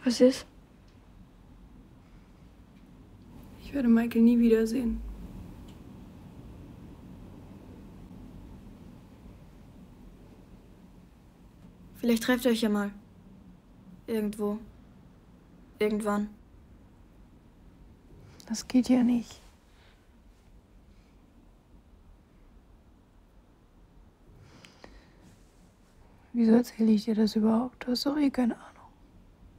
Was ist? Ich werde Michael nie wiedersehen. Vielleicht trefft ihr euch ja mal. Irgendwo. Irgendwann. Das geht ja nicht. Wieso erzähle ich dir das überhaupt? Du hast doch eh keine Ahnung.